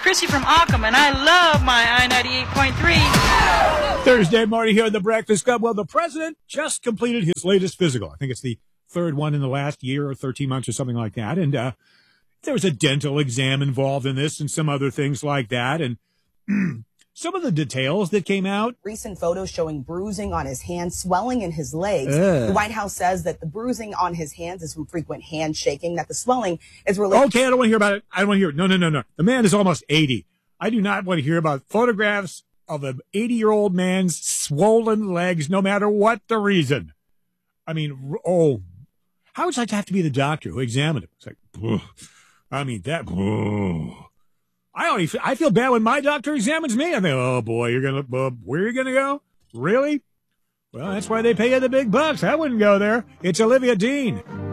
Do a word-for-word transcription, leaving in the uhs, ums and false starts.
Chrissy from Occam, and I love my I ninety-eight point three. Thursday morning here at the Breakfast Club. Well, the president just completed his latest physical. I think it's the third one in the last year or thirteen months or something like that. And uh, there was a dental exam involved in this and some other things like that. And some of the details that came out. Recent photos showing bruising on his hands, swelling in his legs. Ugh. The White House says that the bruising on his hands is from frequent handshaking, that the swelling is related. Okay, I don't want to hear about it. I don't want to hear it. No, no, no, no. The man is almost eighty. I do not want to hear about photographs of an eighty-year-old man's swollen legs, no matter what the reason. I mean, oh, how would you like to have to be the doctor who examined him? It's like, ugh. I mean, that, ugh. I already, feel, I feel bad when my doctor examines me. I think, oh boy, you're gonna, uh, where are you gonna go? Really? Well, that's why they pay you the big bucks. I wouldn't go there. It's Olivia Dean.